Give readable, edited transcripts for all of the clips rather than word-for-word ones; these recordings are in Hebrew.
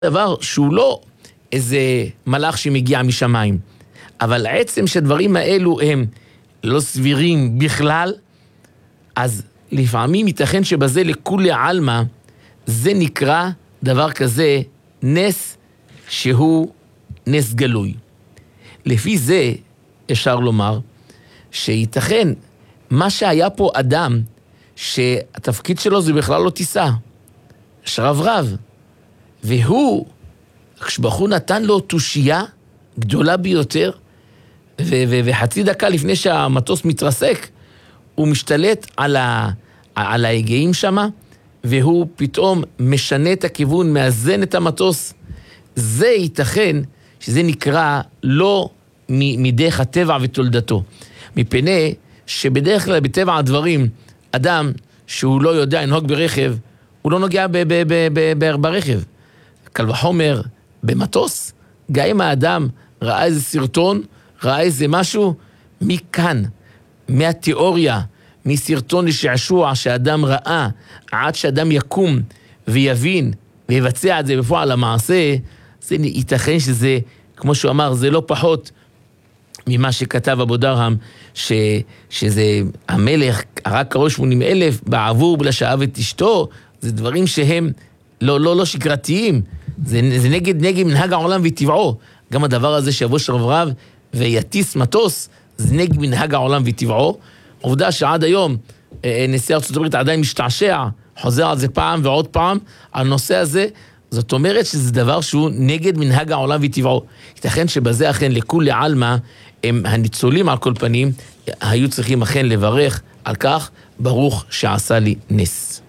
דבר שהוא לא איזה מלאך שמגיע משמיים, אבל עצם שדברים האלו הם לא סבירים בכלל, אז לפעמים ייתכן שבזה לכולי עלמא, זה נקרא דבר כזה נס שהוא נס גלוי. לפי זה אפשר לומר שייתכן מה שהיה פה אדם שהתפקיד שלו זה בכלל לא טיסה, שרברב, והוא, כשבחור נתן לו תושייה גדולה ביותר, וחצי דקה לפני שהמטוס מתרסק, הוא משתלט על ההגאים שמה, והוא פתאום משנה את הכיוון, מאזן את המטוס. זה ייתכן שזה נקרא לא מדרך הטבע ותולדתו. מפני שבדרך כלל בטבע הדברים, אדם שהוא לא יודע לנהוג ברכב, הוא לא נוגע ברכב. קל וחומר במטוס, גם אם האדם ראה איזה סרטון, ראה איזה משהו, מכאן, מהתיאוריה, מסרטון לשעשוע שאדם ראה, עד שאדם יקום ויבין ויבצע את זה בפועל המעשה, זה ייתכן שזה, כמו שהוא אמר, זה לא פחות ממה שכתב אבו דרהם, שזה המלך, הרג קרוב 80,000, בעבור בלה שאהב את אשתו, זה דברים שהם לא שגרתיים, זה נגד מנהג העולם וטבעו. גם הדבר הזה שיבוא שרברב ויטיס מטוס, זה נגד מנהג העולם וטבעו. עובדה שעד היום נשיא ארצות הברית עדיין משתעשע, חוזר על זה פעם ועוד פעם, על נושא הזה, זאת אומרת שזה דבר שהוא נגד מנהג העולם וטבעו. ייתכן שבזה אכן לכולי עלמא, הם הניצולים על כל פנים, היו צריכים אכן לברך על כך, ברוך שעשה לי נס.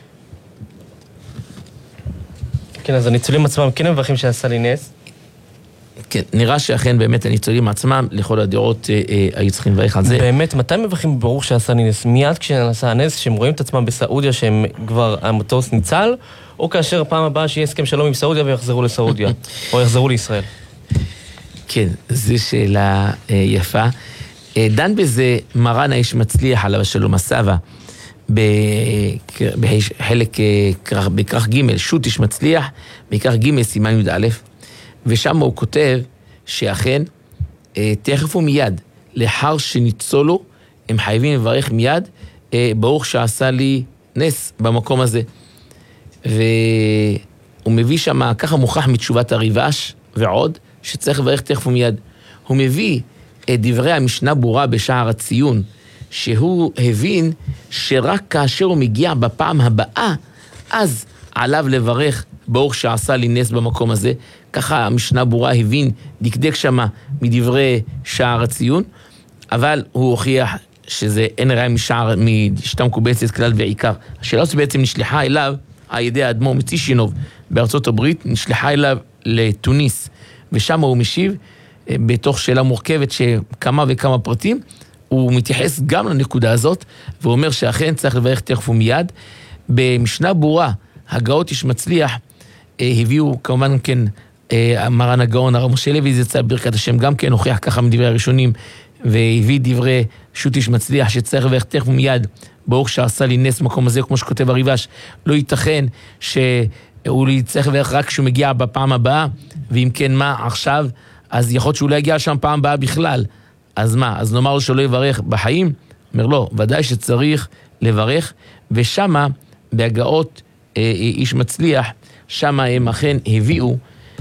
כן, אז הניצולים עצמם כן מברכים שעשה לי נס. כן, נראה שאכן באמת הניצולים עצמם, לכל הדעות היו צריכים לברך על זה. באמת, מתי מברכים ברוך שעשה לי נס? מיד כשנעשה הנס, שהם רואים את עצמם בסעודיה, שהם כבר המטוס ניצל, או כאשר פעם הבאה שיהיה הסכם שלום עם סעודיה ויחזרו לסעודיה, או יחזרו לישראל? כן, זו שאלה יפה. דן בזה מרן האיש מצליח עליו שלום הסבא, בחלק בכרך ג' שו"ת איש מצליח, בכרך ג' סימן י"א, ושם הוא כותב שאכן תכף ומיד, לאחר שניצולו, הם חייבים לברך מיד, ברוך שעשה לי נס במקום הזה. והוא מביא שם, ככה מוכח מתשובת הריבש ועוד, שצריך לברך תכף ומיד. הוא מביא את דברי המשנה ברורה בשער הציון, שהוא הבין שרק כאשר הוא מגיע בפעם הבאה, אז עליו לברך ברוך שעשה לי נס במקום הזה. ככה המשנה ברורה הבין, דקדק שמה מדברי שער הציון, אבל הוא הוכיח שזה אין ראיה משתה מקובצת כלל ועיקר. השאלה הזאת בעצם נשלחה אליו על ידי האדמו"ר מצישינוב בארצות הברית, נשלחה אליו לתוניס, ושם הוא משיב בתוך שאלה מורכבת שכמה וכמה פרטים, הוא מתייחס גם לנקודה הזאת, והוא אומר שאכן צריך לברך תכף ומיד. במשנה ברורה, הגאות איש מצליח, הביאו כמובן כן, מרן הגאון הרב משה לוי זצ"ל ברכת השם גם כן הוכיח ככה מדברי הראשונים, והביא דברי שו"ת איש מצליח שצריך לברך תכף ומיד, ברוך שעשה לי נס מקום הזה, כמו שכותב הריבש, לא ייתכן שהוא צריך לברך רק כשהוא מגיע בפעם הבאה, ואם כן מה עכשיו, אז יכול להיות שהוא לא יגיע שם פעם הבאה בכלל, אז מה? אז נאמר לו שלא יברך בחיים? אומר לא, ודאי שצריך לברך, ושמה בהגאות איש מצליח, שמה הם אכן הביאו,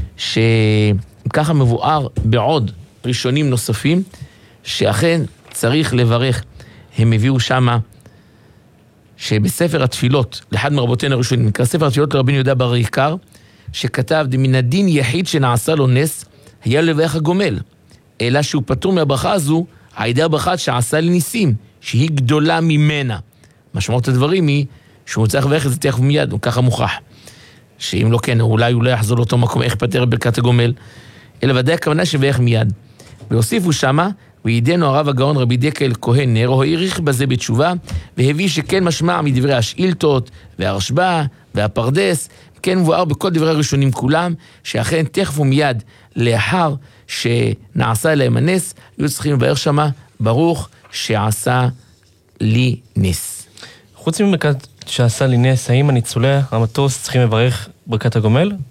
שככה מבואר בעוד ראשונים נוספים, שאכן צריך לברך. הם הביאו שמה, שבספר התפילות, לאחד מרבותינו הראשונים, נקרא ספר התפילות לרבין יהודה בר עיקר, שכתב, מן הדין יחיד שנעשה לו נס, היה לברך הגומל, אלא שהוא פטור מהברכה הזו, הידי הברכה שעשה לי ניסים, שהיא גדולה ממנה. משמעות הדברים היא, שהוא צריך לברך את זה תכף ומיד, הוא ככה מוכח. שאם לא כן, אולי הוא לא יחזור לאותו מקום, איך פטר ברכת הגומל, אלא ודאי הכוונה שברך מיד. והוסיפו שמה, וידענו הרב הגאון רבי דקל כהן נרו, העריך בזה בתשובה, והביא שכן משמע מדברי השאילתות, והרשב"א, והפרדס, כן מבואר בכל דברי הראשונים כולם, שאכן תכף ומיד לאחר שנעשה להם הנס, היו צריכים לברך שמה, ברוך שעשה לי נס. חוץ מברכת שעשה לי נס, האם הניצולי המטוס צריכים לברך ברכת הגומל?